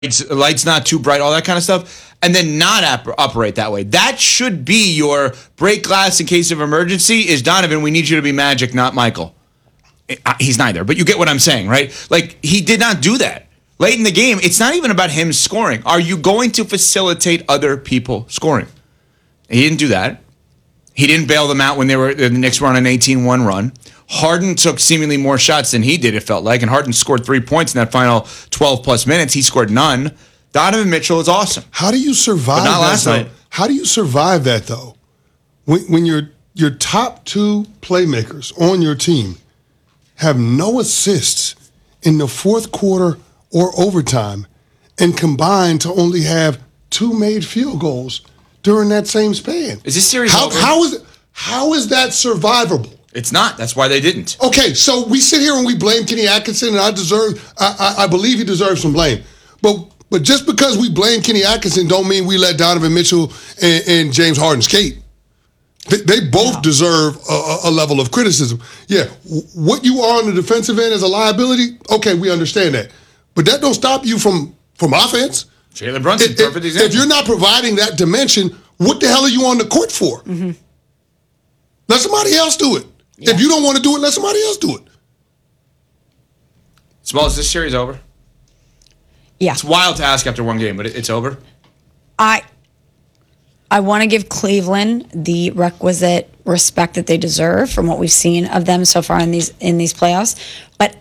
lights not too bright, all that kind of stuff, and then not operate that way. That should be your break glass in case of emergency is Donovan, we need you to be Magic, not Michael. He's neither, but you get what I'm saying, right? Like, he did not do that. Late in the game, it's not even about him scoring. Are you going to facilitate other people scoring? He didn't do that. He didn't bail them out when the Knicks were on an 18-1 run. Harden took seemingly more shots than he did, it felt like, and Harden scored 3 points in that final 12-plus minutes. He scored none. Donovan Mitchell is awesome. How do you survive but not last night. How do you survive that, though? When your top two playmakers on your team have no assists in the fourth quarter or overtime and combine to only have 2 made field goals during that same span. Is this series over? How is that survivable? It's not. That's why they didn't. Okay, so we sit here and we blame Kenny Atkinson, and I believe he deserves some blame. But just because we blame Kenny Atkinson don't mean we let Donovan Mitchell and James Harden skate. They both deserve a level of criticism. Yeah, what you are on the defensive end as a liability, okay, we understand that. But that don't stop you from offense. Jalen Brunson, perfect example. If you're not providing that dimension, what the hell are you on the court for? Mm-hmm. Let somebody else do it. Yeah. If you don't want to do it, let somebody else do it. Small, is this series over? Yeah. It's wild to ask after one game, but it's over? I want to give Cleveland the requisite respect that they deserve from what we've seen of them so far in these playoffs. But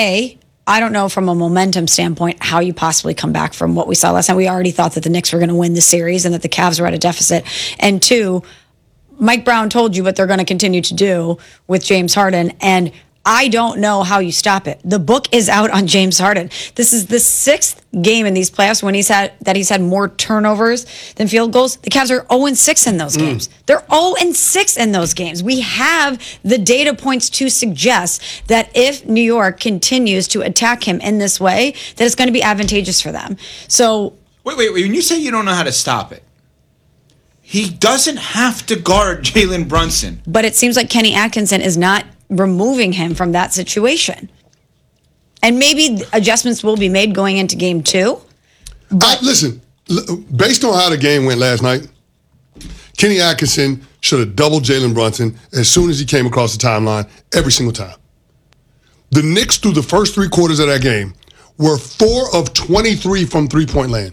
I don't know from a momentum standpoint how you possibly come back from what we saw last night. We already thought that the Knicks were going to win the series and that the Cavs were at a deficit. And 2, Mike Brown told you what they're going to continue to do with James Harden, and I don't know how you stop it. The book is out on James Harden. This is the 6th game in these playoffs when he's had more turnovers than field goals. The Cavs are 0-6 in those games. They're 0-6 in those games. We have the data points to suggest that if New York continues to attack him in this way, that it's going to be advantageous for them. So wait. When you say you don't know how to stop it, he doesn't have to guard Jalen Brunson. But it seems like Kenny Atkinson is not removing him from that situation. And maybe adjustments will be made going into game 2. Listen, based on how the game went last night, Kenny Atkinson should have doubled Jalen Brunson as soon as he came across the timeline every single time. The Knicks, through the first 3 quarters of that game, were 4 of 23 from three-point land.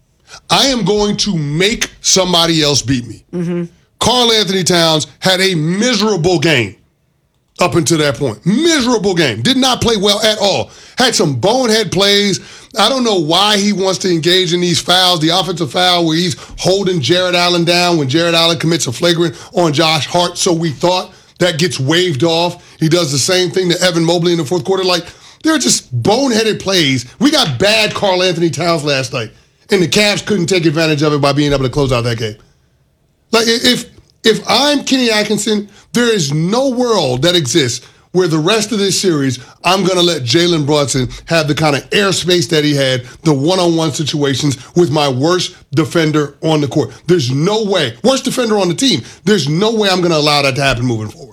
I am going to make somebody else beat me. Mm-hmm. Karl Anthony Towns had a miserable game up until that point. Miserable game. Did not play well at all. Had some bonehead plays. I don't know why he wants to engage in these fouls. The offensive foul where he's holding Jared Allen down when Jared Allen commits a flagrant on Josh Hart. So we thought that gets waved off. He does the same thing to Evan Mobley in the fourth quarter. Like, they're just boneheaded plays. We got bad Karl Anthony Towns last night, and the Cavs couldn't take advantage of it by being able to close out that game. Like, if I'm Kenny Atkinson, there is no world that exists where the rest of this series, I'm going to let Jalen Brunson have the kind of airspace that he had, the one-on-one situations with my worst defender on the court. There's no way. Worst defender on the team. There's no way I'm going to allow that to happen moving forward.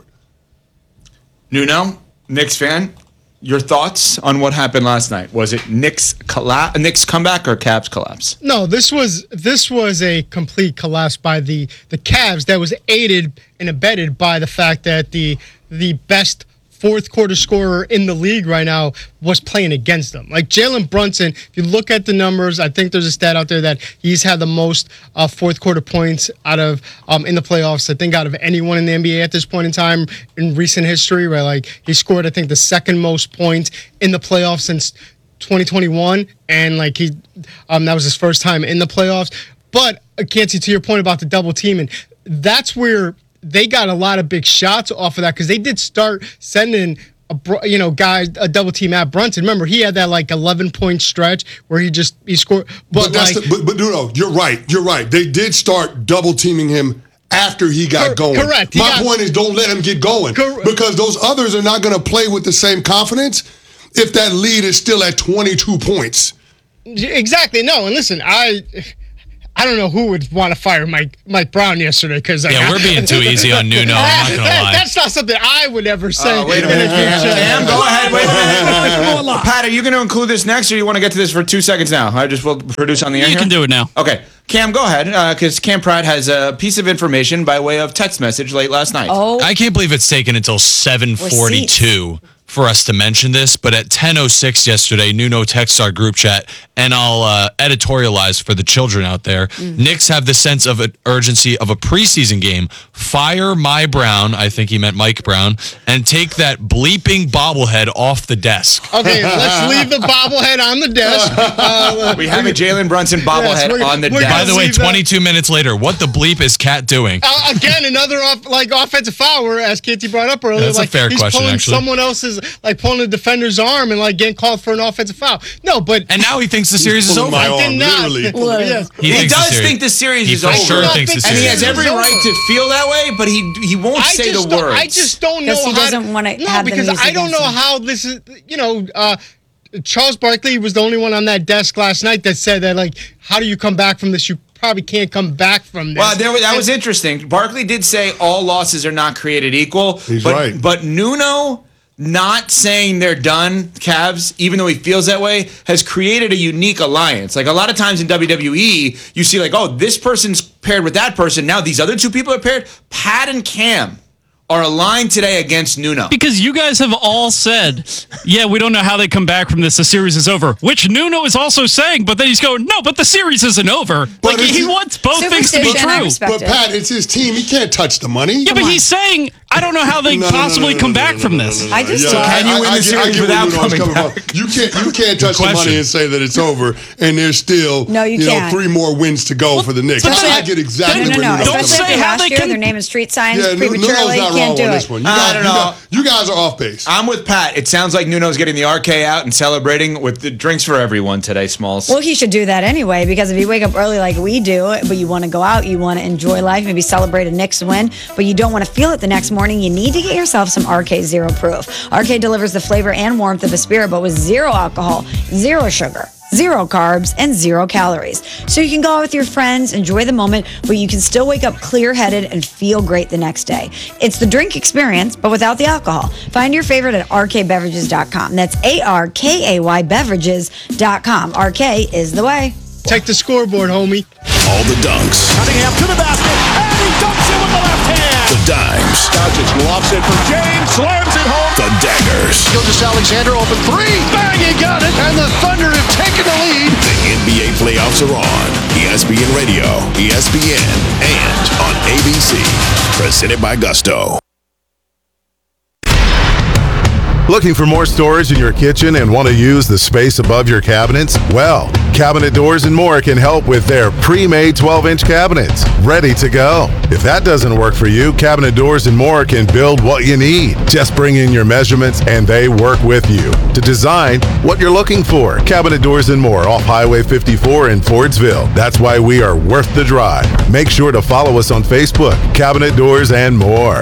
Nuno, Knicks fan, your thoughts on what happened last night? Was it Knicks comeback or Cavs collapse? No, this was a complete collapse by the Cavs that was aided and abetted by the fact that the best fourth quarter scorer in the league right now was playing against them. Like Jalen Brunson, if you look at the numbers, I think there's a stat out there that he's had the most fourth quarter points out of in the playoffs, I think, out of anyone in the NBA at this point in time in recent history, right? Like he scored, I think, the second most points in the playoffs since 2021, and like that was his first time in the playoffs. But Canty, to your point about the double teaming, that's where they got a lot of big shots off of that because they did start sending guys a double team at Brunson. Remember, he had that like 11-point stretch where he scored. But no, you're right. They did start double teaming him after he got going. Correct. My point is, don't let him get going because those others are not going to play with the same confidence if that lead is still at 22 points. Exactly. No, and listen, I don't know who would want to fire Mike Brown yesterday because we're being too easy on Nuno. I'm not gonna lie. That's not something I would ever say. Wait a minute. Cam, go ahead. Wait a minute. Pat, are you going to include this next, or you want to get to this for 2 seconds now? I just will produce on the air. You can do it now. Okay. Cam, go ahead, because Cam Pratt has a piece of information by way of text message late last night. Oh, I can't believe it's taken until 7:42 for us to mention this, but at 10:06 yesterday, Nuno texts our group chat, and I'll editorialize for the children out there. Knicks have the sense of urgency of a preseason game. Fire my Brown, I think he meant Mike Brown, and take that bleeping bobblehead off the desk. Okay, let's leave the bobblehead on the desk. We have a Jalen Brunson bobblehead on the desk. By the way, leave that. 22 minutes later, what the bleep is Cat doing? Again, another offensive foul, where, as KT brought up earlier, That's a fair he's question, pulling actually. someone else's, pulling the defender's arm and getting called for an offensive foul. No, but And now he thinks the series is pulling over. my I arm, did not. literally. Yes. He thinks the does series- think the series He is for over. sure thinks the And he series has is every over. right to feel that way, but he won't say the words. I just don't know Because he how doesn't wanna No, have them because used I don't against know him. how this is. Charles Barkley was the only one on that desk last night that said that, how do you come back from this? You probably can't come back from this. Well, that was interesting. Barkley did say all losses are not created equal. He's but, right. But Nuno not saying they're done, Cavs, even though he feels that way, has created a unique alliance. Like a lot of times in WWE, you see this person's paired with that person. Now these other two people are paired. Pat and Cam are aligned today against Nuno. Because you guys have all said, we don't know how they come back from this. The series is over. Which Nuno is also saying, but then he's going, no, but the series isn't over. But He it's- wants both things to be Superstition, I true. respect But it. Pat, it's his team. He can't touch the money. Yeah, but he's saying, I don't know how they possibly come back from this. I just can you win the series without coming back? You can't touch the question. money and say that it's over, and there's still No, you can't. 3 more wins to go for the Knicks. but I then- get exactly No, where no. Nuno's Don't coming Especially say after how last they year, can- their name is street signs Yeah, Nuno's prematurely. not Can't wrong do on it. this one. I don't know. You guys are off base. I'm with Pat. It sounds like Nuno's getting the RK out and celebrating with the drinks for everyone today, Smalls. Well, he should do that anyway, because if you wake up early like we do, but you want to go out, you want to enjoy life, maybe celebrate a Knicks win, but you don't want to feel it the next morning, you need to get yourself some RK Zero Proof. RK delivers the flavor and warmth of a spirit, but with zero alcohol, zero sugar, zero carbs, and 0 calories. So you can go out with your friends, enjoy the moment, but you can still wake up clear-headed and feel great the next day. It's the drink experience, but without the alcohol. Find your favorite at rkbeverages.com. That's ARKAY beverages.com. RK is the way. Check the scoreboard, homie. All the dunks. Cunningham to the basket, and he dunks it with the left hand. The dimes. Doncic lofts it for James, slams it home. The daggers. Gilgeous Alexander open three. Bang, he got it, and the Thunder have taken the lead. The NBA playoffs are on. ESPN Radio, ESPN, and on ABC. Presented by Gusto. Looking for more storage in your kitchen and want to use the space above your cabinets? Well, Cabinet Doors and More can help with their pre-made 12-inch cabinets, ready to go. If that doesn't work for you, Cabinet Doors and More can build what you need. Just bring in your measurements and they work with you to design what you're looking for. Cabinet Doors and More off Highway 54 in Fordsville. That's why we are worth the drive. Make sure to follow us on Facebook, Cabinet Doors and More.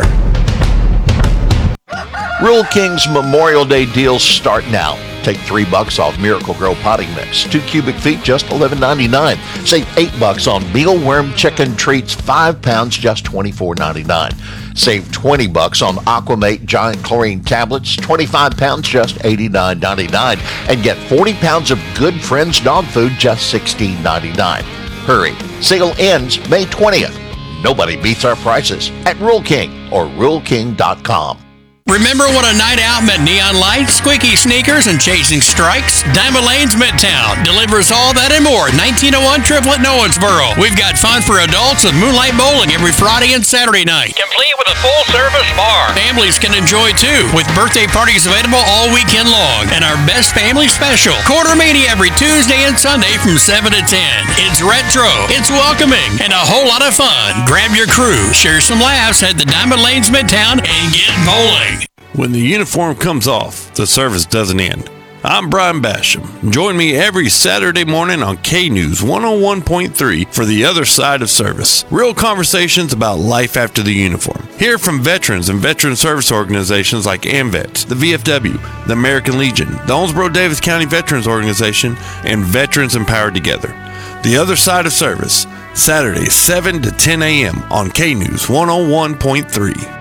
Rural King's Memorial Day deals start now. Take $3 off Miracle Grow potting mix. 2 cubic feet, just $11.99. Save $8 on mealworm chicken treats, 5 pounds, just $24.99. Save $20 on Aquamate giant chlorine tablets, 25 pounds, just $89.99. And get 40 pounds of Good Friends dog food, just $16.99. Hurry, sale ends May 20th. Nobody beats our prices at Rural King or RuralKing.com. Remember what a night out meant? Neon lights, squeaky sneakers, and chasing strikes? Diamond Lanes Midtown delivers all that and more. 1901 Triplet in Owensboro. We've got fun for adults with moonlight bowling every Friday and Saturday night. Complete with a full-service bar. Families can enjoy too, with birthday parties available all weekend long. And our best family special, Quarter Mania every Tuesday and Sunday from 7 to 10. It's retro, it's welcoming, and a whole lot of fun. Grab your crew, share some laughs at the Diamond Lanes Midtown, and get bowling. When the uniform comes off, the service doesn't end. I'm Brian Basham. Join me every Saturday morning on K-News 101.3 for The Other Side of Service. Real conversations about life after the uniform. Hear from veterans and veteran service organizations like AMVETS, the VFW, the American Legion, the Owensboro-Davis County Veterans Organization, and Veterans Empowered Together. The Other Side of Service. Saturdays 7 to 10 a.m. on K-News 101.3.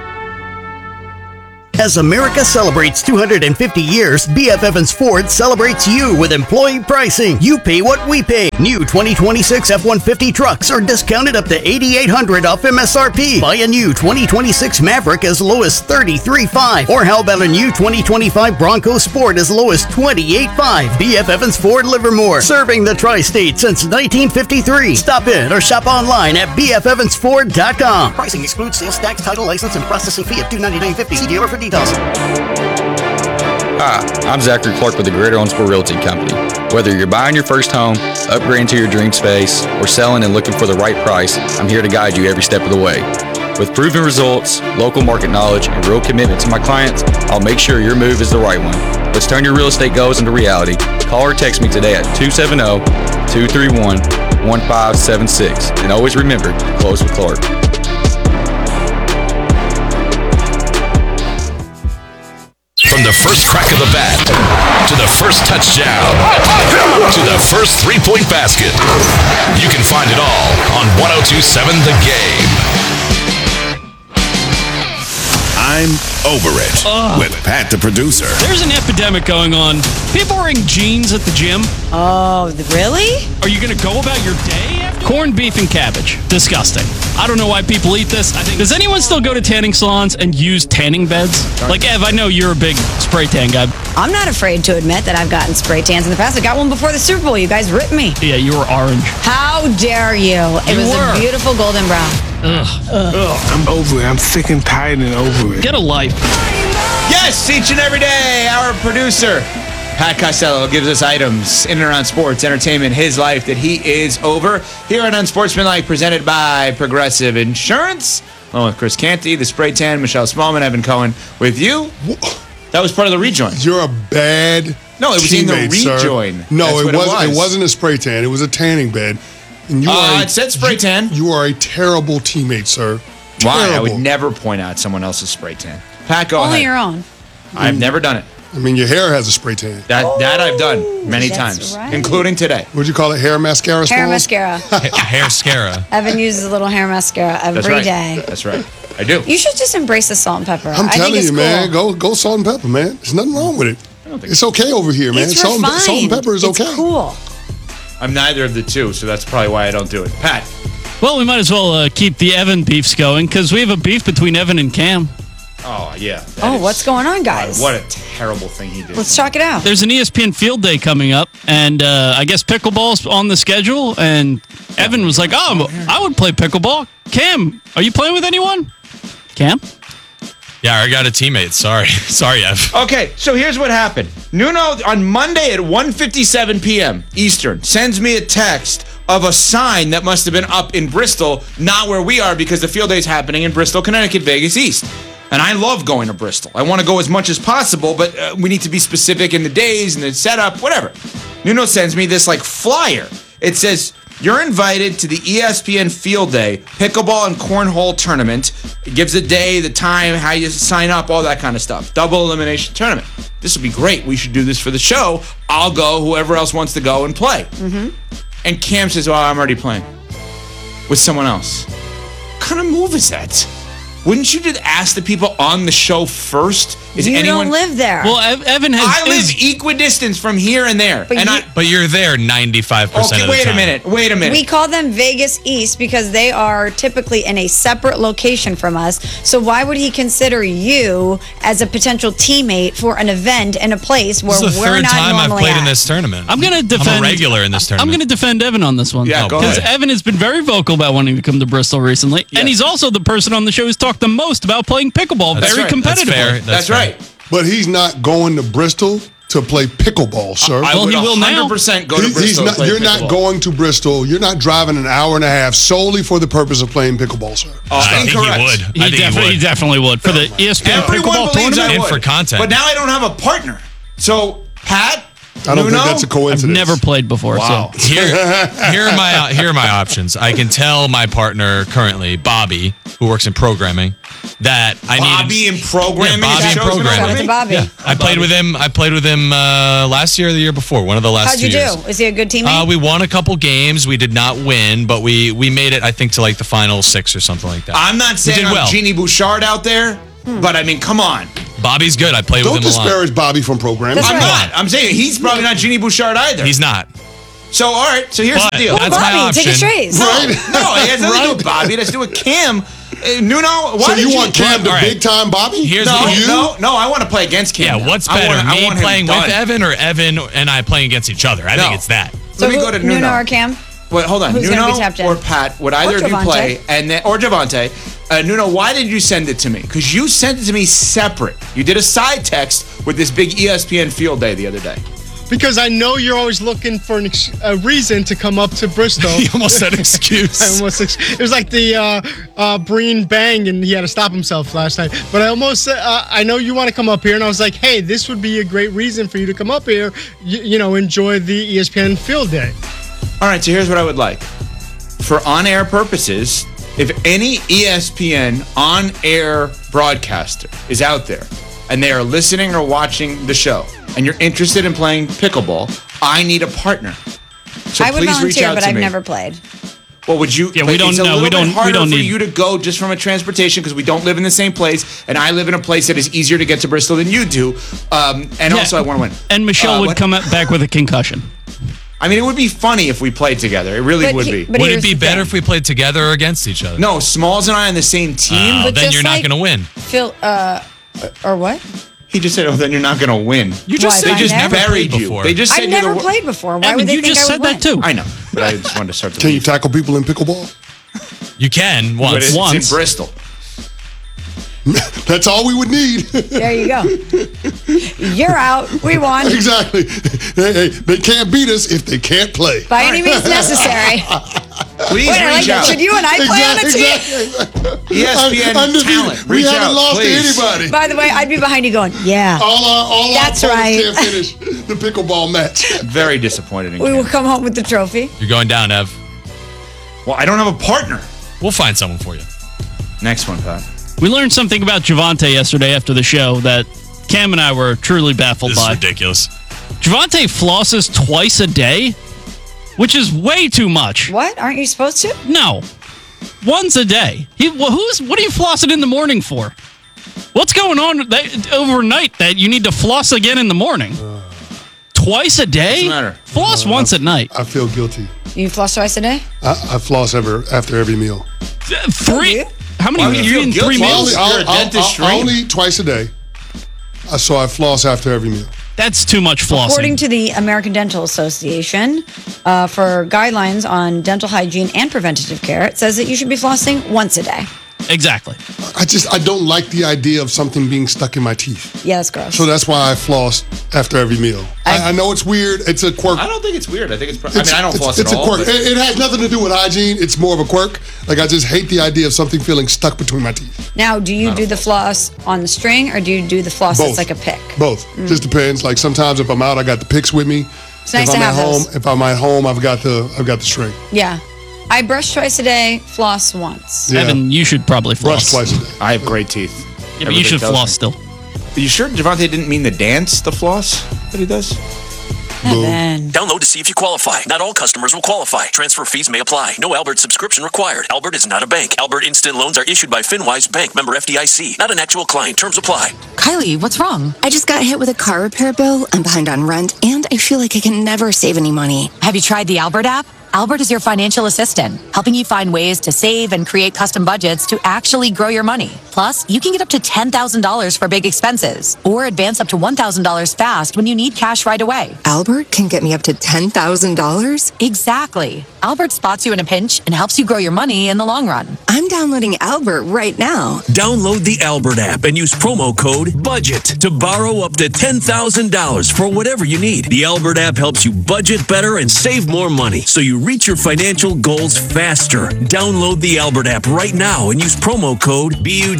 As America celebrates 250 years, B.F. Evans Ford celebrates you with employee pricing. You pay what we pay. New 2026 F-150 trucks are discounted up to $8,800 off MSRP. Buy a new 2026 Maverick as low as $33,500. Or how about a new 2025 Bronco Sport as low as $28,500. B.F. Evans Ford Livermore, serving the tri-state since 1953. Stop in or shop online at bfevansford.com. Pricing excludes sales tax, title, license, and processing fee of $299.50. See dealer for details. Hi, I'm Zachary Clark with the Greater Owensboro Realty Company. Whether you're buying your first home, upgrading to your dream space, or selling and looking for the right price, I'm here to guide you every step of the way. With proven results, local market knowledge, and real commitment to my clients, I'll make sure your move is the right one. Let's turn your real estate goals into reality. Call or text me today at 270-231-1576. And always remember, close with Clark. From the first crack of the bat, to the first touchdown, to the first three-point basket, you can find it all on 102.7 The Game. I'm Over It with Pat the producer. There's an epidemic going on. People wearing jeans at the gym. Oh, really? Are you going to go about your day after? Corned beef and cabbage. Disgusting. I don't know why people eat this. Does anyone still go to tanning salons and use tanning beds? Like, Ev, I know you're a big spray tan guy. I'm not afraid to admit that I've gotten spray tans in the past. I got one before the Super Bowl. You guys ripped me. Yeah, you were orange. How dare you? It was a beautiful golden brown. Ugh. I'm over it. I'm sick and tired and over it. Get a life. Yes, each and every day, our producer, Pat Costello, gives us items in and around sports, entertainment, his life that he is over. Here at Unsportsmanlike, presented by Progressive Insurance. Along with Chris Canty, the Spray Tan, Michelle Smallman, Evan Cohen with you. That was part of the rejoin. You're a bad No, it was in the teammate, rejoin. Sir. No, That's it what wasn't. It wasn't a spray tan. It was a tanning bed. And it said spray tan. You are a terrible teammate, sir. Why? Terrible. I would never point out someone else's spray tan. Pat, go Only ahead. your own. I've never done it. I mean, your hair has a spray tan. That I've done many that's times, right. including today. What'd you call it? Hair mascara? Hair Smalls? mascara. Hair scara. Evan uses a little hair mascara every That's day. right. That's right. I do. You should just embrace the salt and pepper. I'm I think telling it's you, cool. man. Go salt and pepper, man. There's nothing wrong with it. It's okay over here, man. It's Salt refined. and pepper is okay. It's cool. I'm neither of the two, so that's probably why I don't do it. Pat. Well, we might as well keep the Evan beefs going because we have a beef between Evan and Cam. Oh, yeah. What's going on, guys? What a terrible thing he did. Let's chalk it out. There's an ESPN Field Day coming up, and I guess pickleball's on the schedule. And Evan was like, "Oh, I would play pickleball." Cam, are you playing with anyone? Cam? Yeah, I got a teammate. Sorry. Sorry, Ev. Okay, so here's what happened. Nuno, on Monday at 1:57 p.m. Eastern, sends me a text of a sign that must have been up in Bristol, not where we are because the field day is happening in Bristol, Connecticut, Vegas East. And I love going to Bristol. I want to go as much as possible, but we need to be specific in the days and the setup, whatever. Nuno sends me this like flyer. It says, "You're invited to the ESPN Field Day Pickleball and Cornhole Tournament." It gives the day, the time, how you sign up, all that kind of stuff. Double elimination tournament. This would be great. We should do this for the show. I'll go. Whoever else wants to go and play. Mm-hmm. And Cam says, "Well, I'm already playing with someone else." What kind of move is that? Wouldn't you just ask the people on the show first? You don't live there. Well, Evan has. I live equidistance from here and there. But you're there 95% of the time. Wait a minute. We call them Vegas East because they are typically in a separate location from us. So why would he consider you as a potential teammate for an event in a place where This is the we're third not time I've normally played at? in this tournament. I'm going to defend. I'm a regular in this tournament. I'm going to defend Evan on this one. Yeah, go ahead. Because Evan has been very vocal about wanting to come to Bristol recently. Yes. And he's also the person on the show who's talked the most about playing pickleball very competitively. That's right. But he's not going to Bristol to play pickleball, sir. I would 100% go to Bristol to play You're pickleball. not going to Bristol. You're not driving an hour and a half solely for the purpose of playing pickleball, sir. I think he would. He definitely would. For the ESPN Everyone pickleball believes tournament. I And would. for content. But now I don't have a partner. So, Pat, I don't think that's a I've coincidence. never played before. Wow. So Here are my options. I can tell my partner currently, Bobby, who works in programming, that I need Bobby in programming. Yeah, Bobby in Show's been programming. Shout out to Bobby. Yeah, I played with him last year or the year before. One of the last How'd 2 you years. do? Is he a good teammate? We won a couple games. We did not win, but we made it, I think, to like the final 6 or something like that. I'm not We saying did I'm well. Jeannie Bouchard out there, but I mean, come on. Bobby's good. I played Don't with him a lot. disparage Bobby from programming. That's I'm right. not. I'm saying he's probably not Jeannie Bouchard either. He's not. So, all right. So here's But the deal. that's my Bobby, take a option. trace. No, it has nothing to do with Bobby. It has to do with Cam. Nuno, why So did you want Cam to All right. big time Bobby? Here's No, what no, I want to play against Cam. Yeah, now. what's I better, want- I me want him playing done. with Evan or Evan and I playing against each other? I think No. it's that. So Let me go to Nuno. or Cam? Wait, hold on. Who's gonna be Nuno tapped in? or Pat, would either of you Javante. play? Or Javante. Nuno, why did you send it to me? Because you sent it to me separate. You did a side text with this big ESPN field day the other day. Because I know you're always looking for a reason to come up to Bristol. He almost said excuse. It was like the Breen bang, and he had to stop himself last night. But I almost said, I know you want to come up here, and I was like, hey, this would be a great reason for you to come up here. You know, enjoy the ESPN field day. All right, so here's what I would like. For on-air purposes, if any ESPN on-air broadcaster is out there and they are listening or watching the show and you're interested in playing pickleball, I need a partner. So I would please reach volunteer, out but to I've me. never played. Well, would you? Yeah, we don't It's a know. little We bit don't- we harder don't for need- you to go just from a transportation because we don't live in the same place, and I live in a place that is easier to get to Bristol than you do. And also, I want to win. And Michelle would what- come back with a concussion. I mean, it would be funny if we played together. It really But would he- be. but Would it here's be the better thing. if we played together or against each other? No, Smalls and I on the same team. But then just you're not like- going to win. Phil, or what? He just said, "Oh, then you're not going to win." You just Why, said if you I just never buried played you. before. They just said I've you're never the played before. Why Evan, would they you think just I said would that win? too. I know, but I just wanted to start the Can you beef. tackle people in pickleball? You can But once. it's in Bristol. That's all we would need. There you go. You're out. We won. Exactly. Hey, they can't beat us if they can't play. By any means necessary. Please Wait, I like reach that. out. Should you and I play on the team? ESPN Undefeated. talent. We Reach haven't out, lost please. to anybody. By the way, I'd be behind you going, yeah. All That's our right. opponents can't finish the pickleball match. Very disappointed in We will Cam. come home with the trophy. You're going down, Ev. Well, I don't have a partner. We'll find someone for you. Next one, Pat. We learned something about Javante yesterday after the show that Cam and I were truly baffled This is by. ridiculous. Javante flosses twice a day, which is way too much. What? Aren't you supposed to? No, once a day. What are you flossing in the morning for? What's going on overnight that you need to floss again in the morning? Twice a day? What's the matter? Floss once at night. I feel guilty. You floss twice a day? I floss after every meal. Three? How many? Why would you You feel eating guilty? 3 meals? You're a dentist, I right? only eat twice a day. So I floss after every meal. That's too much flossing. According to the American Dental Association, for guidelines on dental hygiene and preventative care, it says that you should be flossing once a day. Exactly. I don't like the idea of something being stuck in my teeth. Yeah, that's gross. So that's why I floss after every meal. I know it's weird. It's a quirk. I don't think it's weird. I think it's. I mean, I don't floss It's at a all. quirk. but- It has nothing to do with hygiene. It's more of a quirk. Like I just hate the idea of something feeling stuck between my teeth. Now, do you do the floss on the string or do you do the floss Both. that's like a pick? Both. Just depends. Like sometimes if I'm out, I got the picks with me. It's nice if to I'm have at home, those. if I'm at home, I've got the string. Yeah. I brush twice a day, floss once. Yeah. Evan, you should probably floss. Brush twice a day. I have great teeth. Yeah, but you Everybody should tells floss me. still. Are you sure Javante didn't mean the dance, the floss that he does? Evan. Download to see if you qualify. Not all customers will qualify. Transfer fees may apply. No Albert subscription required. Albert is not a bank. Albert Instant Loans are issued by FinWise Bank, member FDIC. Not an actual client. Terms apply. Kylie, what's wrong? I just got hit with a car repair bill. I'm behind on rent, and I feel like I can never save any money. Have you tried the Albert app? Albert is your financial assistant, helping you find ways to save and create custom budgets to actually grow your money. Plus, you can get up to $10,000 for big expenses or advance up to $1,000 fast when you need cash right away. Albert can get me up to $10,000? Exactly. Albert spots you in a pinch and helps you grow your money in the long run. I'm downloading Albert right now. Download the Albert app and use promo code BUDGET to borrow up to $10,000 for whatever you need. The Albert app helps you budget better and save more money, so you reach your financial goals faster. Download the Albert app right now and use promo code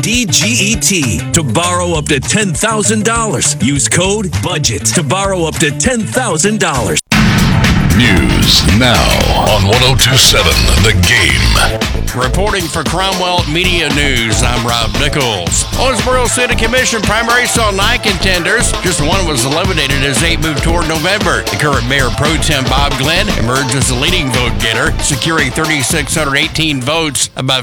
BUDGET to borrow up to $10,000. Use code BUDGET to borrow up to $10,000. News now on 102.7 The Game. Reporting for Cromwell Media News, I'm Rob Nichols. Owensboro City Commission primary saw 9 contenders. Just one was eliminated as 8 moved toward November. The current Mayor Pro Tem Bob Glenn emerged as the leading vote getter, securing 3,618 votes, about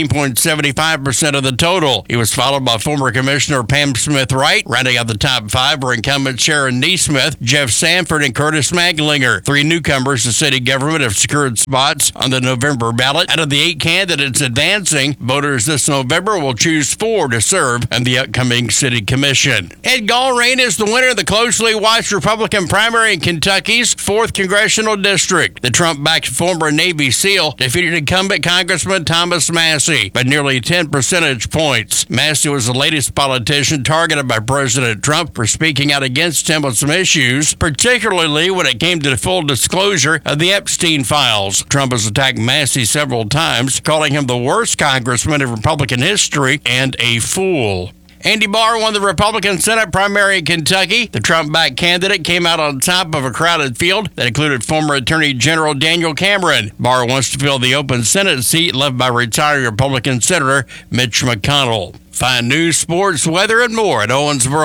14.75% of the total. He was followed by former Commissioner Pam Smith-Wright. Rounding out the top 5 were incumbent Sharon Neesmith, Jeff Sanford, and Curtis Maglinger. 3 newcomers to city government have secured spots on the November ballot. Out of the 8 candidates advancing, voters this November will choose 4 to serve on the upcoming city commission. Ed Gallrein is the winner of the closely watched Republican primary in Kentucky's 4th congressional district. The Trump-backed former Navy SEAL defeated incumbent Congressman Thomas Massey by nearly 10 percentage points. Massey was the latest politician targeted by President Trump for speaking out against him on some issues, particularly when it came to the full disclosure of the Epstein files. Trump has attacked Massey several times, calling him the worst congressman in Republican history and a fool. Andy Barr won the Republican Senate primary in Kentucky. The Trump-backed candidate came out on top of a crowded field that included former Attorney General Daniel Cameron. Barr wants to fill the open Senate seat left by retired Republican Senator Mitch McConnell. Find news, sports, weather, and more at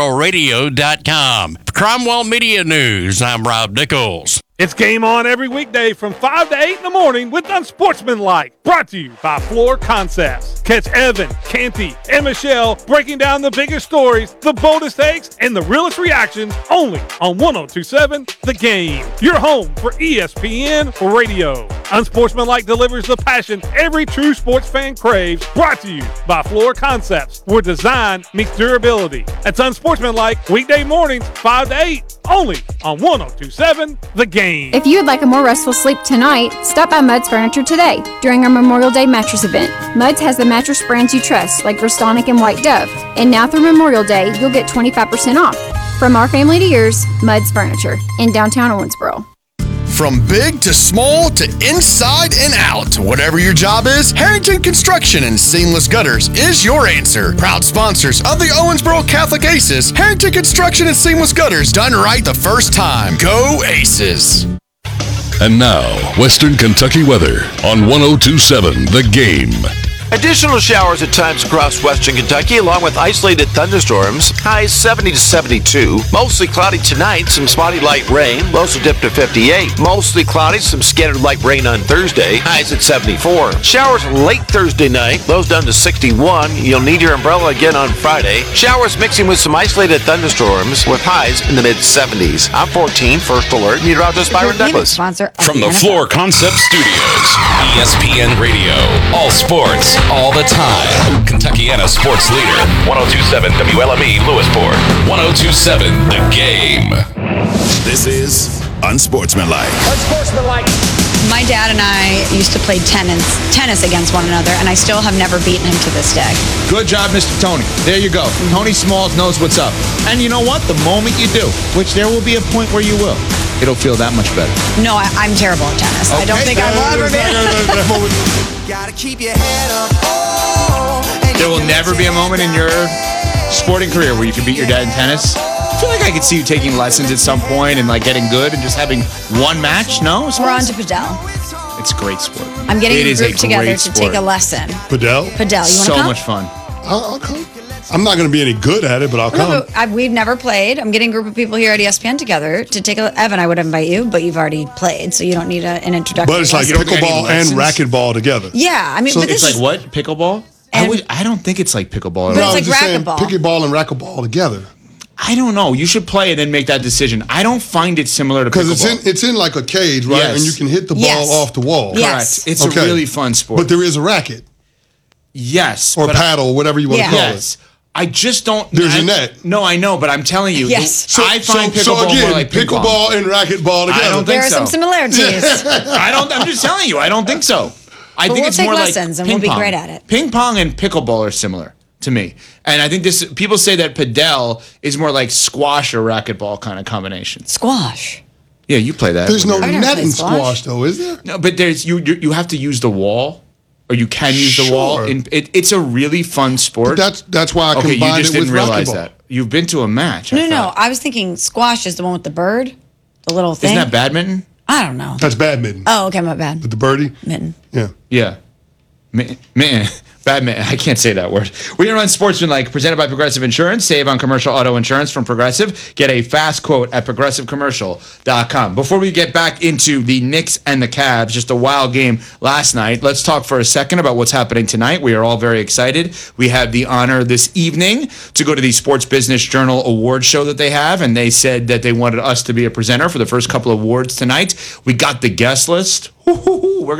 OwensboroRadio.com. For Cromwell Media News, I'm Rob Nichols. It's game on every weekday from 5 to 8 in the morning with Unsportsmanlike, brought to you by Floor Concepts. Catch Evan, Canty, and Michelle breaking down the biggest stories, the boldest takes, and the realest reactions only on 102.7 The Game, your home for ESPN Radio. Unsportsmanlike delivers the passion every true sports fan craves, brought to you by Floor Concepts, where design meets durability. That's Unsportsmanlike, weekday mornings 5 to 8, only on 102.7 The Game. If you would like a more restful sleep tonight, stop by Mudd's Furniture today during our Memorial Day mattress event. Mudd's has the mattress brands you trust, like Restonic and White Dove. And now through Memorial Day, you'll get 25% off. From our family to yours, Mudd's Furniture in downtown Owensboro. From big to small to inside and out, whatever your job is, Harrington Construction and Seamless Gutters is your answer. Proud sponsors of the Owensboro Catholic Aces, Harrington Construction and Seamless Gutters, done right the first time. Go Aces! And now, Western Kentucky weather on 102.7 The Game. Additional showers at times across western Kentucky, along with isolated thunderstorms. Highs 70 to 72. Mostly cloudy tonight, some spotty light rain. Lows will dip to 58. Mostly cloudy, some scattered light rain on Thursday. Highs at 74. Showers late Thursday night. Lows down to 61. You'll need your umbrella again on Friday. Showers mixing with some isolated thunderstorms with highs in the mid-70s. I'm 14, First Alert, meteorologist Byron Douglas. From the Floor Concept Studios, ESPN Radio, all sports, all the time. Kentuckiana sports leader, 102.7 WLME Lewisport, 102.7 The Game. This is Unsportsmanlike. Unsportsmanlike. My dad and I used to play tennis against one another, and I still have never beaten him to this day. Good job, Mr. Tony. There you go. Tony Smalls knows what's up. And you know what? The moment you do, which there will be a point where you will, it'll feel that much better. No, I'm terrible at tennis. Okay. I don't think I will ever be. Gotta keep your head up. There will never be a moment in your sporting career where you can beat your dad in tennis. I feel like I could see you taking lessons at some point and like getting good and just having one match. No? We're on to Padel. It's a great sport. I'm getting a group together to sport. take a lesson. Padel? Padel. You want to So come? much fun. I'll come. I'm not going to be any good at it, but I'll come. No, but we've never played. I'm getting a group of people here at ESPN together to take a. Evan, I would invite you, but you've already played, so you don't need an introduction. But it's like pickleball and racquetball together. Yeah, I mean, So but this It's is like what? Pickleball? I don't think it's like pickleball. But it's like I'm just saying racquetball. pickleball and racquetball together. I don't know. You should play and then make that decision. I don't find it similar to Because pickleball. it's in like a cage, right? Yes. And you can hit the ball Yes. off the wall. Yes. Correct. It's a really fun sport. But there is a racket yes. or but paddle, whatever you want to call Yes. I just don't. There's a net. No, I know, but I'm telling you. Yes. I find pickleball again, more like ping pong. pickleball and racquetball together. I don't think there are so. some similarities. I'm just telling you. I don't think so. I But think we'll it's take more lessons like and we'll ping be pong. great at it. Ping pong and pickleball are similar to me, and I think people say that padel is more like squash or racquetball kind of combination. Squash. Yeah, you play that. There's no I never net played in squash. squash, though, is there? No, but there's you have to use the wall, or you can use the wall. Sure. It's a really fun sport. But that's why I okay, you combined just it with didn't realize racquetball. that. You've been to a match. No. I was thinking squash is the one with the bird, the little thing. Isn't that badminton? I don't know. That's badminton. Oh, okay, my bad. With the birdie? Mitten. Yeah. Yeah. Man, badminton. I can't say that word. We are on Sportsmanlike, presented by Progressive Insurance. Save on commercial auto insurance from Progressive. Get a fast quote at progressivecommercial.com. Before we get back into the Knicks and the Cavs, just a wild game last night, let's talk for a second about what's happening tonight. We are all very excited. We have the honor this evening to go to the Sports Business Journal award show that they have, and they said that they wanted us to be a presenter for the first couple of awards tonight. We got the guest list. We're